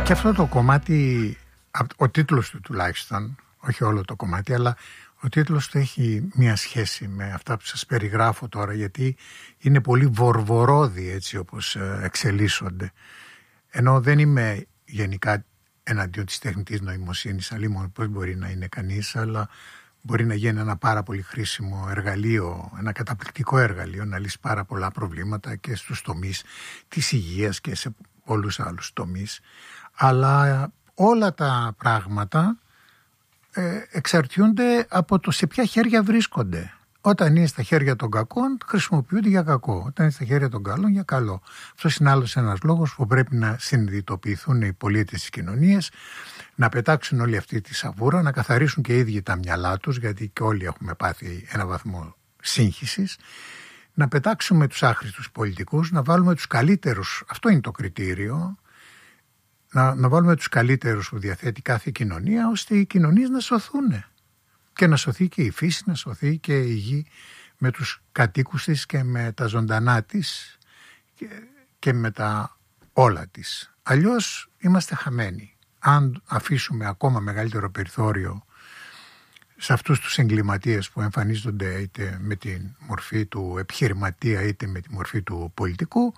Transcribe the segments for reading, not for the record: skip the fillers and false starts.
Και αυτό το κομμάτι, ο τίτλος του τουλάχιστον, όχι όλο το κομμάτι, αλλά ο τίτλος του έχει μία σχέση με αυτά που σας περιγράφω τώρα, γιατί είναι πολύ βορβορόδι έτσι όπως εξελίσσονται. Ενώ δεν είμαι γενικά εναντίον της τεχνητής νοημοσύνης, αλλήμον πώς μπορεί να είναι κανείς, αλλά μπορεί να γίνει ένα πάρα πολύ χρήσιμο εργαλείο, ένα καταπληκτικό εργαλείο να λύσει πάρα πολλά προβλήματα και στους τομείς της υγείας και σε πολλούς άλλους τομείς. Αλλά όλα τα πράγματα εξαρτιούνται από το σε ποια χέρια βρίσκονται. Όταν είναι στα χέρια των κακών, χρησιμοποιούνται για κακό. Όταν είναι στα χέρια των καλών, για καλό. Αυτό είναι άλλος ένας λόγος που πρέπει να συνειδητοποιηθούν οι πολίτες της κοινωνίας, να πετάξουν όλη αυτή τη σαβούρα, να καθαρίσουν και οι ίδιοι τα μυαλά τους, γιατί και όλοι έχουμε πάθει ένα βαθμό σύγχυσης, να πετάξουμε τους άχρηστους πολιτικούς, να βάλουμε τους καλύτερους, αυτό είναι το κριτήριο, να βάλουμε τους καλύτερους που διαθέτει κάθε κοινωνία, ώστε οι κοινωνίες να σωθούν. Και να σωθεί και η φύση, να σωθεί και η γη με τους κατοίκους της και με τα ζωντανά της και με τα όλα της. Αλλιώς είμαστε χαμένοι. Αν αφήσουμε ακόμα μεγαλύτερο περιθώριο σε αυτούς τους εγκληματίες που εμφανίζονται είτε με τη μορφή του επιχειρηματία είτε με τη μορφή του πολιτικού,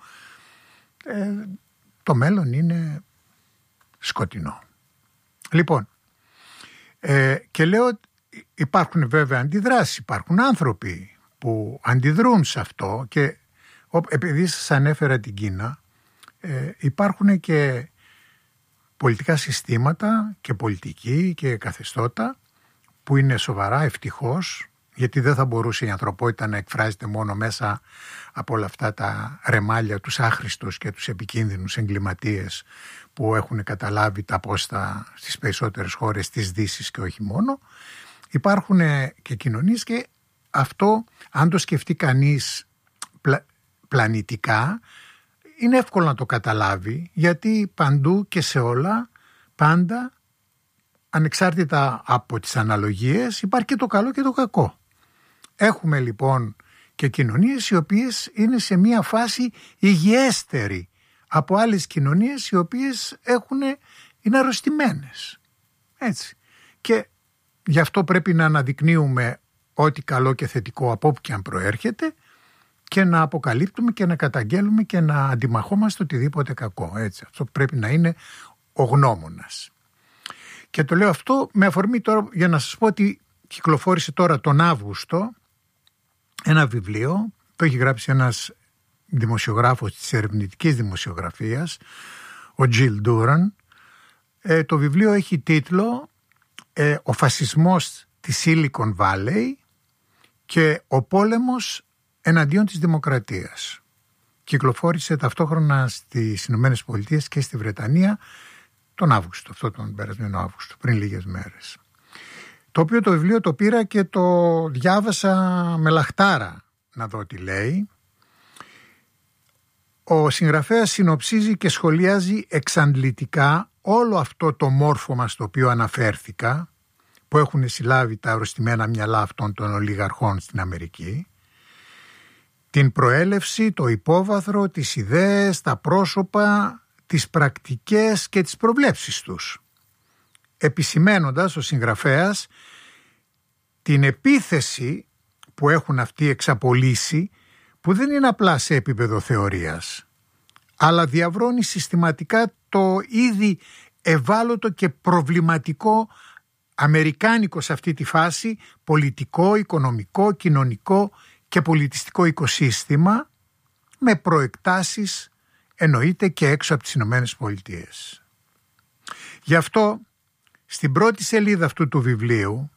το μέλλον είναι σκοτεινό. Λοιπόν, και λέω υπάρχουν βέβαια αντιδράσεις, υπάρχουν άνθρωποι που αντιδρούν σε αυτό και επειδή σας ανέφερα την Κίνα, υπάρχουν και πολιτικά συστήματα και πολιτικοί και καθεστώτα που είναι σοβαρά, ευτυχώς, γιατί δεν θα μπορούσε η ανθρωπότητα να εκφράζεται μόνο μέσα από όλα αυτά τα ρεμάλια, τους άχρηστους και τους επικίνδυνους εγκληματίες που έχουν καταλάβει τα πόστα στις περισσότερες χώρες της Δύσης και όχι μόνο. Υπάρχουν και κοινωνίες και αυτό, αν το σκεφτεί κανείς πλανητικά, είναι εύκολο να το καταλάβει, γιατί παντού και σε όλα, πάντα, ανεξάρτητα από τις αναλογίες, υπάρχει και το καλό και το κακό. Έχουμε λοιπόν και κοινωνίες οι οποίες είναι σε μία φάση υγιέστερη από άλλες κοινωνίες οι οποίες είναι αρρωστημένες. Έτσι. Και γι' αυτό πρέπει να αναδεικνύουμε ό,τι καλό και θετικό από όπου και αν προέρχεται και να αποκαλύπτουμε και να καταγγέλουμε και να αντιμαχόμαστε οτιδήποτε κακό. Έτσι. Αυτό πρέπει να είναι ο γνώμονας. Και το λέω αυτό με αφορμή τώρα για να σας πω ότι κυκλοφόρησε τώρα τον Αύγουστο ένα βιβλίο, το έχει γράψει ένας δημοσιογράφος της ερευνητικής δημοσιογραφίας, ο Jill Duran. Το βιβλίο έχει τίτλο «Ο φασισμός της Silicon Valley και ο πόλεμος εναντίον της δημοκρατίας». Κυκλοφόρησε ταυτόχρονα στις Ηνωμένες Πολιτείες και στη Βρετανία τον Αύγουστο, αυτό τον περασμένο Αύγουστο, πριν λίγες μέρες. Το οποίο το βιβλίο το πήρα και το διάβασα με λαχτάρα να δω τι λέει. Ο συγγραφέας συνοψίζει και σχολιάζει εξαντλητικά όλο αυτό το μόρφωμα στο οποίο αναφέρθηκα, που έχουν συλλάβει τα αρρωστημένα μυαλά αυτών των ολιγαρχών στην Αμερική, την προέλευση, το υπόβαθρο, τις ιδέες, τα πρόσωπα, τις πρακτικές και τις προβλέψεις τους, επισημένοντας ο συγγραφέας την επίθεση που έχουν αυτοί εξαπολύσει, που δεν είναι απλά σε επίπεδο θεωρίας, αλλά διαβρώνει συστηματικά το ήδη ευάλωτο και προβληματικό αμερικάνικο σε αυτή τη φάση πολιτικό, οικονομικό, κοινωνικό και πολιτιστικό οικοσύστημα, με προεκτάσεις εννοείται και έξω από τις Ηνωμένες Πολιτείες. Γι' αυτό στην πρώτη σελίδα αυτού του βιβλίου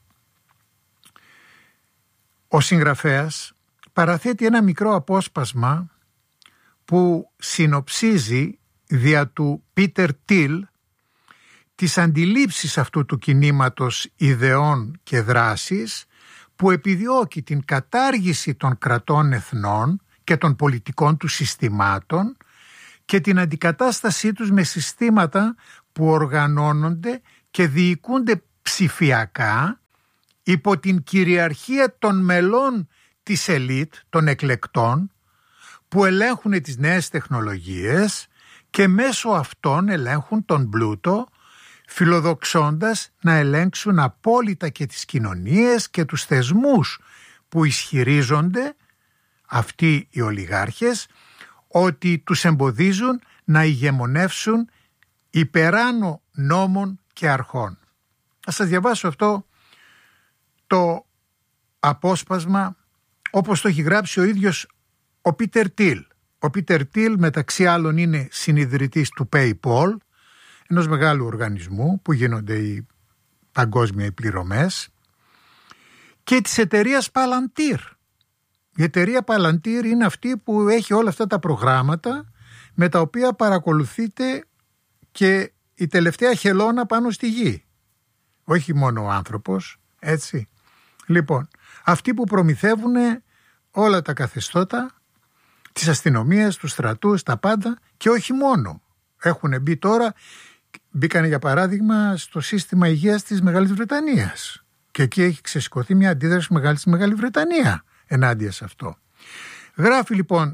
ο συγγραφέας παραθέτει ένα μικρό απόσπασμα που συνοψίζει δια του Πίτερ Τιλ τις αντιλήψεις αυτού του κινήματος ιδεών και δράσης που επιδιώκει την κατάργηση των κρατών εθνών και των πολιτικών του συστημάτων και την αντικατάστασή τους με συστήματα που οργανώνονται και διοικούνται ψηφιακά υπό την κυριαρχία των μελών της ελίτ, των εκλεκτών, που ελέγχουν τις νέες τεχνολογίες και μέσω αυτών ελέγχουν τον πλούτο, φιλοδοξώντας να ελέγξουν απόλυτα και τις κοινωνίες και τους θεσμούς που ισχυρίζονται αυτοί οι ολιγάρχες ότι τους εμποδίζουν να ηγεμονεύσουν υπεράνω νόμων και αρχών. Θα σας διαβάσω αυτό το απόσπασμα όπως το έχει γράψει ο ίδιος ο Πίτερ Τιλ. Ο Πίτερ Τιλ μεταξύ άλλων είναι συνιδρυτής του PayPal, ενός μεγάλου οργανισμού που γίνονται οι παγκόσμια πληρωμές, και της εταιρείας Palantir. Η εταιρεία Palantir είναι αυτή που έχει όλα αυτά τα προγράμματα με τα οποία παρακολουθείται και η τελευταία χελώνα πάνω στη γη. Όχι μόνο ο άνθρωπος, έτσι. Λοιπόν, αυτοί που προμηθεύουν όλα τα καθεστώτα της αστυνομίας, του στρατού, τα πάντα, και όχι μόνο. Έχουν μπει τώρα, μπήκανε για παράδειγμα στο σύστημα υγείας της Μεγάλης Βρετανίας και εκεί έχει ξεσηκωθεί μια αντίδραση μεγάλη στη Μεγάλη Βρετανία ενάντια σε αυτό. Γράφει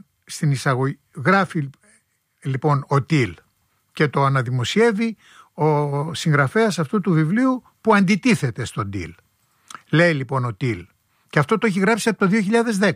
λοιπόν ο Τιλ και το αναδημοσιεύει ο συγγραφέας αυτού του βιβλίου που αντιτίθεται στον Τιλ. Λέει λοιπόν ο Τιλ, και αυτό το έχει γράψει από το 2010.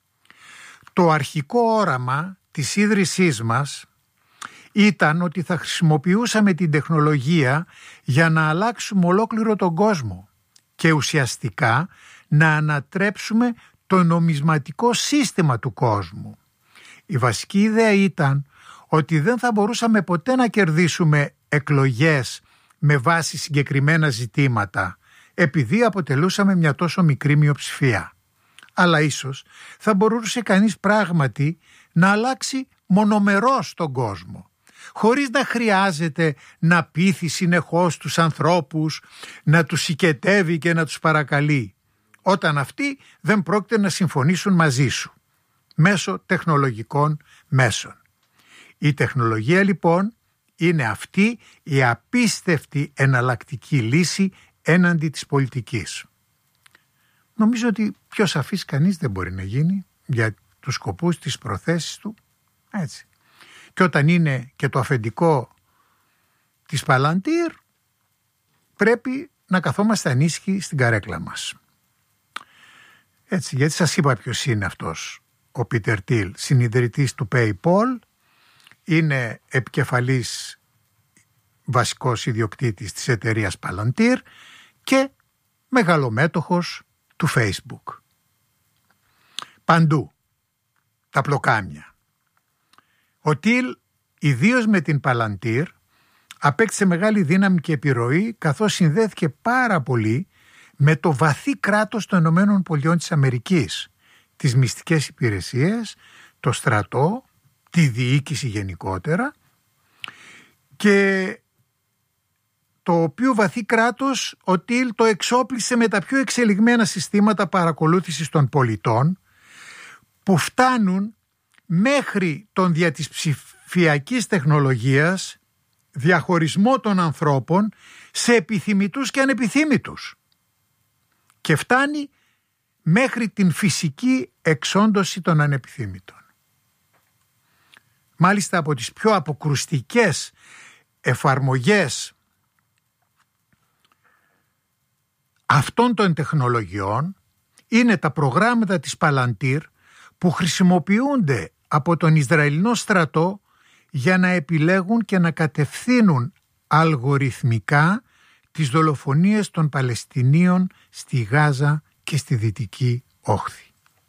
Το αρχικό όραμα της ίδρυσής μας ήταν ότι θα χρησιμοποιούσαμε την τεχνολογία για να αλλάξουμε ολόκληρο τον κόσμο και ουσιαστικά να ανατρέψουμε το νομισματικό σύστημα του κόσμου. Η βασική ιδέα ήταν ότι δεν θα μπορούσαμε ποτέ να κερδίσουμε εκλογές με βάση συγκεκριμένα ζητήματα, επειδή αποτελούσαμε μια τόσο μικρή μειοψηφία. Αλλά ίσως θα μπορούσε κανείς πράγματι να αλλάξει μονομερώς τον κόσμο, χωρίς να χρειάζεται να πείθει συνεχώς τους ανθρώπους, να τους συγκετεύει και να τους παρακαλεί, όταν αυτοί δεν πρόκειται να συμφωνήσουν μαζί σου, μέσω τεχνολογικών μέσων. Η τεχνολογία λοιπόν είναι αυτή η απίστευτη εναλλακτική λύση έναντι της πολιτικής. Νομίζω ότι πιο σαφής κανείς δεν μπορεί να γίνει για τους σκοπούς, τις προθέσεις του. Έτσι. Και όταν είναι και το αφεντικό της Palantir, πρέπει να καθόμαστε ανήσυχοι στην καρέκλα μας. Έτσι, γιατί σας είπα ποιος είναι αυτός ο Πίτερ Τιλ, συνιδρυτής του PayPal, είναι επικεφαλής βασικός ιδιοκτήτης της εταιρείας Palantir και μεγαλομέτοχος του Facebook. Παντού τα πλοκάμια. Ο Τιλ, ιδίως με την Palantir, απέκτησε μεγάλη δύναμη και επιρροή, καθώς συνδέθηκε πάρα πολύ με το βαθύ κράτος των ΗΠΑ, τις μυστικές υπηρεσίες, το στρατό, τη διοίκηση γενικότερα, και το οποίο βαθύ κράτος ο Τιλ το εξόπλισε με τα πιο εξελιγμένα συστήματα παρακολούθησης των πολιτών, που φτάνουν μέχρι τον δια της ψηφιακής τεχνολογίας διαχωρισμό των ανθρώπων σε επιθυμητούς και ανεπιθύμητους, και φτάνει μέχρι την φυσική εξόντωση των ανεπιθύμητων. Μάλιστα από τις πιο αποκρουστικές εφαρμογές αυτών των τεχνολογιών είναι τα προγράμματα της Palantir που χρησιμοποιούνται από τον Ισραηλινό στρατό για να επιλέγουν και να κατευθύνουν αλγοριθμικά τις δολοφονίες των Παλαιστινίων στη Γάζα και στη Δυτική Όχθη.